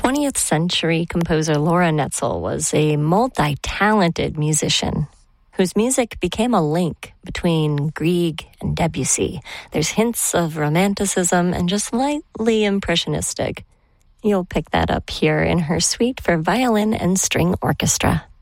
20th century composer Laura Netzel was a multi-talented musician whose music became a link between Grieg and Debussy. There's hints of romanticism and just lightly impressionistic. You'll pick that up here in her suite for violin and string orchestra.